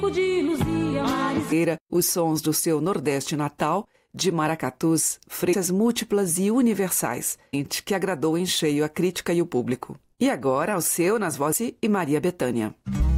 de Luzia, Maria. Os sons do seu Nordeste natal, de maracatus, freitas múltiplas e universais, que agradou em cheio a crítica e o público. E agora, ao seu, nas vozes e Maria Bethânia.